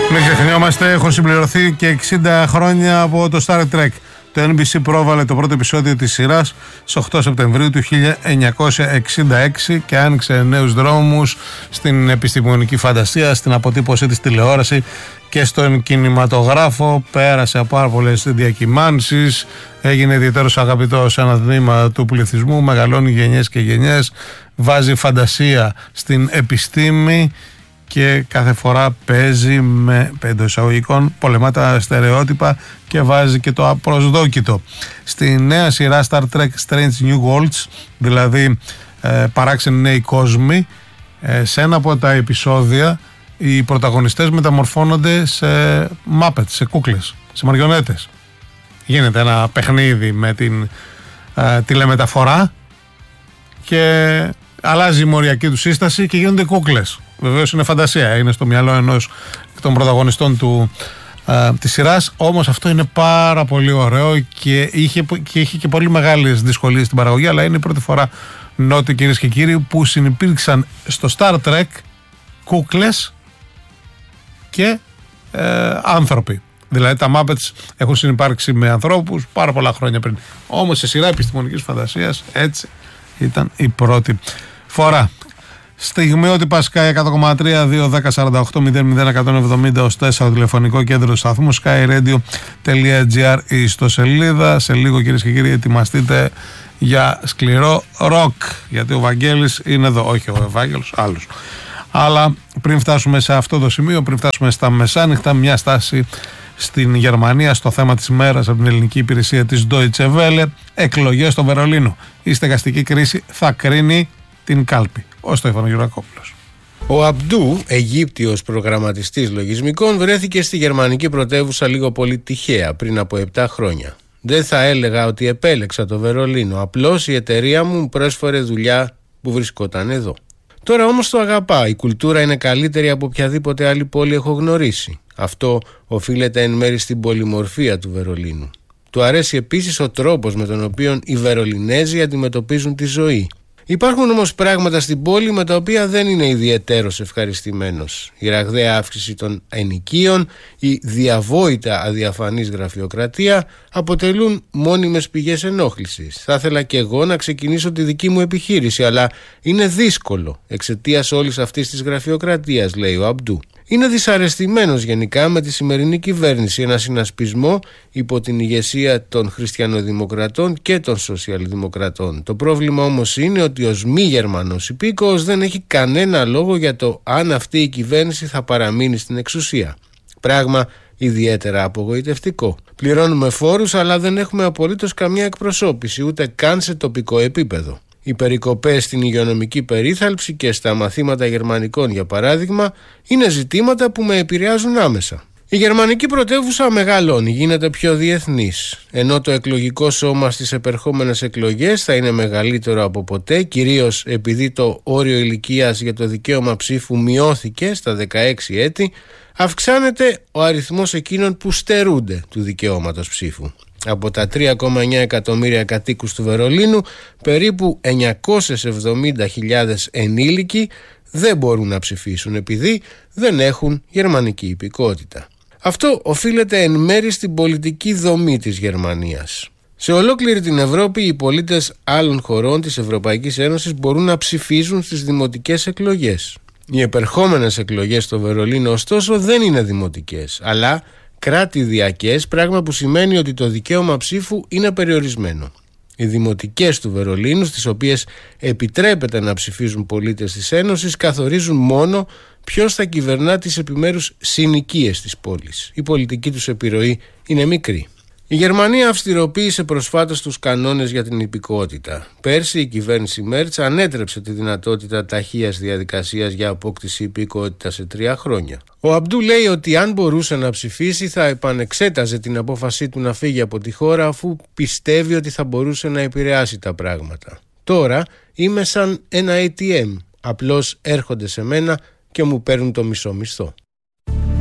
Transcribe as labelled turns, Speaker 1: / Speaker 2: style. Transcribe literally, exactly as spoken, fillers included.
Speaker 1: Μην ξεχνιόμαστε, έχουν συμπληρωθεί και εξήντα χρόνια από το Star Trek. Το Εν Μπι Σι πρόβαλε το πρώτο επεισόδιο της σειράς στις οκτώ Σεπτεμβρίου του χίλια εννιακόσια εξήντα έξι και άνοιξε νέους δρόμους στην επιστημονική φαντασία, στην αποτύπωσή της τηλεόραση και στον κινηματογράφο. Πέρασε από πάρα πολλές διακυμάνσεις, έγινε ιδιαίτερος αγαπητός σε ένα τμήμα του πληθυσμού, μεγαλώνει γενιές και γενιές, βάζει φαντασία στην επιστήμη και κάθε φορά παίζει με πέντο εισαγωγικών, πολεμά τα στερεότυπα και βάζει και το απροσδόκητο. Στη νέα σειρά Star Trek Strange New Worlds, δηλαδή ε, παράξενοι νέοι κόσμοι, ε, σε ένα από τα επεισόδια οι πρωταγωνιστές μεταμορφώνονται σε Muppets, σε κούκλες, σε μαριονέτες. Γίνεται ένα παιχνίδι με την ε, τηλεμεταφορά και αλλάζει η μοριακή του σύσταση και γίνονται κούκλες. Βεβαίως είναι φαντασία, είναι στο μυαλό ενός των πρωταγωνιστών του, α, της σειράς, όμως αυτό είναι πάρα πολύ ωραίο και είχε, και είχε και πολύ μεγάλες δυσκολίες στην παραγωγή, αλλά είναι η πρώτη φορά, νότι κυρίες και κύριοι, που συνυπήρξαν στο Star Trek κούκλες και ε, άνθρωποι. Δηλαδή τα Muppets έχουν συνυπάρξει με ανθρώπους πάρα πολλά χρόνια πριν, όμως σε σειρά επιστημονικής φαντασίας έτσι ήταν η πρώτη φορά. Στιγμιότυπα Sky εκατό κόμμα τρία, δύο δέκα σαράντα οκτώ μηδέν μηδέν εκατόν εβδομήντα ως τέσσερα, τηλεφωνικό κέντρο σταθμού, skyradio.gr η ιστοσελίδα. Σε λίγο, κυρίες και κύριοι, ετοιμαστείτε για σκληρό ροκ, γιατί ο Βαγγέλης είναι εδώ, όχι ο Ευάγγελος, άλλος. Αλλά πριν φτάσουμε σε αυτό το σημείο, πριν φτάσουμε στα μεσάνυχτα, μια στάση στην Γερμανία στο θέμα της μέρας από την ελληνική υπηρεσία της Deutsche Welle. Εκλογές στο Βερολίνο. Η στεγαστική κρίση θα κρίνει την κάλπη. Ο Στέφανο Γιουρακόπουλος.
Speaker 2: Ο Αμπντού, Αιγύπτιος προγραμματιστής λογισμικών, βρέθηκε στη γερμανική πρωτεύουσα λίγο πολύ τυχαία πριν από επτά χρόνια. Δεν θα έλεγα ότι επέλεξα το Βερολίνο, απλώς η εταιρεία μου πρόσφερε δουλειά που βρισκόταν εδώ. Τώρα όμως το αγαπά, η κουλτούρα είναι καλύτερη από οποιαδήποτε άλλη πόλη έχω γνωρίσει. Αυτό οφείλεται εν μέρει στην πολυμορφία του Βερολίνου. Του αρέσει επίσης ο τρόπος με τον οποίο οι Βερολινέζοι αντιμετωπίζουν τη ζωή. Υπάρχουν όμως πράγματα στην πόλη με τα οποία δεν είναι ιδιαιτέρως ευχαριστημένος. Η ραγδαία αύξηση των ενοικίων, η διαβόητα αδιαφανής γραφειοκρατία αποτελούν μόνιμες πηγές ενόχλησης. Θα ήθελα και εγώ να ξεκινήσω τη δική μου επιχείρηση, αλλά είναι δύσκολο εξαιτίας όλης αυτής της γραφειοκρατίας, λέει ο Αμπντού. Είναι δυσαρεστημένος γενικά με τη σημερινή κυβέρνηση, ένα συνασπισμό υπό την ηγεσία των χριστιανοδημοκρατών και των σοσιαλδημοκρατών. Το πρόβλημα όμως είναι ότι ως μη Γερμανός υπήκοος δεν έχει κανένα λόγο για το αν αυτή η κυβέρνηση θα παραμείνει στην εξουσία. Πράγμα ιδιαίτερα απογοητευτικό. Πληρώνουμε φόρους, αλλά δεν έχουμε απολύτως καμία εκπροσώπηση, ούτε καν σε τοπικό επίπεδο. Οι περικοπές στην υγειονομική περίθαλψη και στα μαθήματα γερμανικών, για παράδειγμα, είναι ζητήματα που με επηρεάζουν άμεσα. Η γερμανική πρωτεύουσα μεγαλώνει, γίνεται πιο διεθνής. Ενώ το εκλογικό σώμα στις επερχόμενες εκλογές θα είναι μεγαλύτερο από ποτέ, κυρίως επειδή το όριο ηλικίας για το δικαίωμα ψήφου μειώθηκε στα δεκαέξι έτη, αυξάνεται ο αριθμός εκείνων που στερούνται του δικαιώματος ψήφου. Από τα τρία κόμμα εννέα εκατομμύρια κατοίκους του Βερολίνου, περίπου εννιακόσιες εβδομήντα χιλιάδες ενήλικοι δεν μπορούν να ψηφίσουν επειδή δεν έχουν γερμανική υπηκότητα. Αυτό οφείλεται εν μέρει στην πολιτική δομή της Γερμανίας. Σε ολόκληρη την Ευρώπη οι πολίτες άλλων χωρών της Ευρωπαϊκής Ένωσης μπορούν να ψηφίζουν στις δημοτικές εκλογές. Οι επερχόμενες εκλογές στο Βερολίνο ωστόσο δεν είναι δημοτικές, αλλά κράτηδιακές, πράγμα που σημαίνει ότι το δικαίωμα ψήφου είναι περιορισμένο. Οι δημοτικές του Βερολίνου, στις οποίες επιτρέπεται να ψηφίζουν πολίτες της Ένωσης, καθορίζουν μόνο ποιος θα κυβερνά τις επιμέρους συνοικίες της πόλης. Η πολιτική τους επιρροή είναι μικρή. Η Γερμανία αυστηροποίησε προσφάτως τους κανόνες για την υπηκότητα. Πέρσι η κυβέρνηση Μέρτς ανέτρεψε τη δυνατότητα ταχείας διαδικασίας για απόκτηση υπηκότητας σε τρία χρόνια. Ο Αμπντού λέει ότι αν μπορούσε να ψηφίσει θα επανεξέταζε την απόφασή του να φύγει από τη χώρα, αφού πιστεύει ότι θα μπορούσε να επηρεάσει τα πράγματα. Τώρα είμαι σαν ένα έι τι εμ, απλώς έρχονται σε μένα και μου παίρνουν το μισό μισθό.